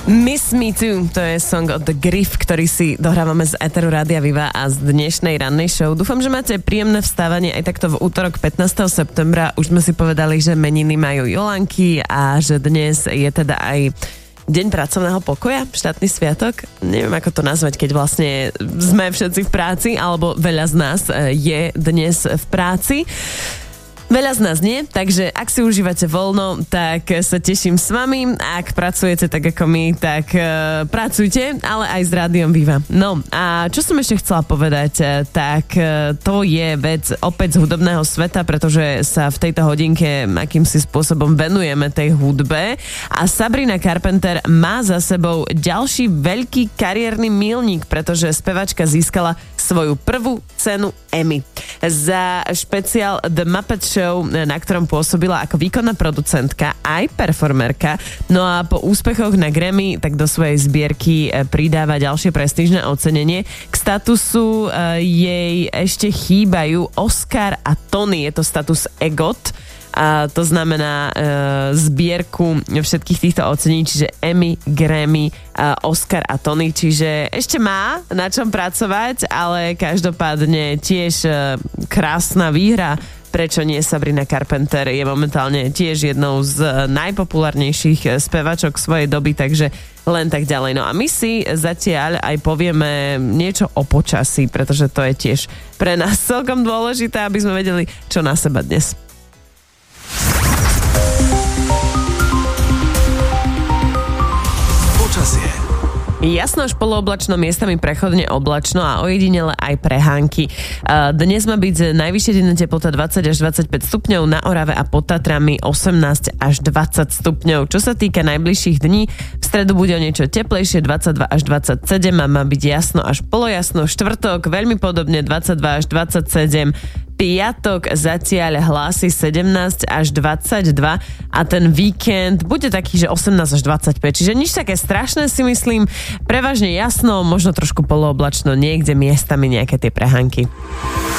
Miss Me Too, to je song od The Griff, ktorý si dohrávame z Eteru Rádia Viva a z dnešnej rannej show. Dúfam, že máte príjemné vstávanie aj takto v útorok 15. septembra. Už sme si povedali, že meniny majú Jolanky a že dnes je teda aj deň pracovného pokoja, štátny sviatok. Neviem, ako to nazvať, keď vlastne sme všetci v práci, alebo veľa z nás je dnes v práci. Veľa z nás nie, takže ak si užívate voľno, tak sa teším s vami. Ak pracujete tak ako my, tak pracujte, ale aj s Rádiom Viva. No a čo som ešte chcela povedať, tak to je vec opäť z hudobného sveta, pretože sa v tejto hodinke akýmsi spôsobom venujeme tej hudbe a Sabrina Carpenter má za sebou ďalší veľký kariérny milník, pretože spevačka získala svoju prvú cenu Emmy za špeciál The Muppet Show, na ktorom pôsobila ako výkonná producentka aj performerka. No a po úspechoch na Grammy tak do svojej zbierky pridáva ďalšie prestížne ocenenie. K statusu jej ešte chýbajú Oscar a Tony, je to status EGOT. A to znamená zbierku všetkých týchto ocenení, čiže Emmy, Grammy, Oscar a Tony, čiže ešte má na čom pracovať, ale každopádne tiež krásna výhra. Prečo nie? Sabrina Carpenter je momentálne tiež jednou z najpopulárnejších spevačok svojej doby, takže len tak ďalej. No a my si zatiaľ aj povieme niečo o počasí, pretože to je tiež pre nás celkom dôležité, aby sme vedeli, čo na seba dnes. Jasno až polooblačno, miestami prechodne oblačno a ojedinele aj prehánky. Dnes má byť najvyššia denná teplota 20 až 25 stupňov, na Orave a pod Tatrami 18 až 20 stupňov. Čo sa týka najbližších dní, v stredu bude o niečo teplejšie 22 až 27 a má byť jasno až polojasno. Štvrtok veľmi podobne 22 až 27. Piatok zatiaľ hlási 17 až 22 a ten víkend bude taký, že 18 až 25. Čiže nič také strašné, si myslím. Prevažne jasno, možno trošku polooblačno, niekde miestami nejaké tie prehánky.